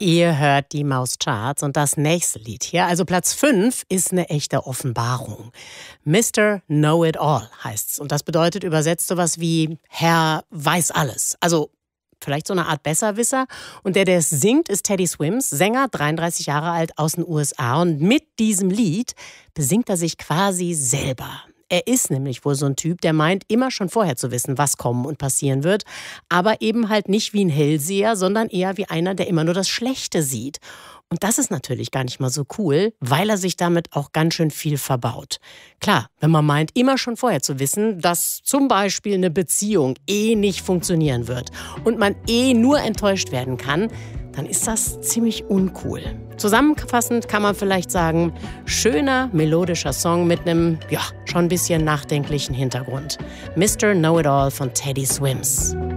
Ihr hört die Maus-Charts und das nächste Lied hier, also Platz 5, ist eine echte Offenbarung. Mr. Know-It-All heißt's. Und das bedeutet übersetzt sowas wie Herr weiß alles. Also vielleicht so eine Art Besserwisser. Und der es singt, ist Teddy Swims, Sänger, 33 Jahre alt, aus den USA. Und mit diesem Lied besingt er sich quasi selber. Er ist nämlich wohl so ein Typ, der meint, immer schon vorher zu wissen, was kommen und passieren wird. Aber eben halt nicht wie ein Hellseher, sondern eher wie einer, der immer nur das Schlechte sieht. Und das ist natürlich gar nicht mal so cool, weil er sich damit auch ganz schön viel verbaut. Klar, wenn man meint, immer schon vorher zu wissen, dass zum Beispiel eine Beziehung nicht funktionieren wird und man nur enttäuscht werden kann, dann ist das ziemlich uncool. Zusammenfassend kann man vielleicht sagen, schöner, melodischer Song mit einem, schon ein bisschen nachdenklichen Hintergrund. Mr. Know-It-All von Teddy Swims.